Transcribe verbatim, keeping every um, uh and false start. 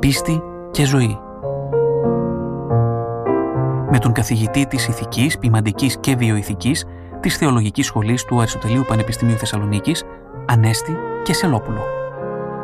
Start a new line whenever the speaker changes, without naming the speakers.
πίστη και ζωή. Με τον καθηγητή της Ηθικής, Ποιμαντικής και Βιοηθικής της Θεολογικής Σχολής του Αριστοτελείου Πανεπιστημίου Θεσσαλονίκης, Ανέστη Κεσσελόπουλο.